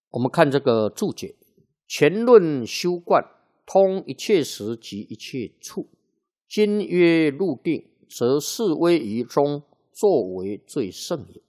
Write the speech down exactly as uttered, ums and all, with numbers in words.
我们看这个注解：前论修观，通一切时及一切处。今曰入定，则是威仪中作为最胜也。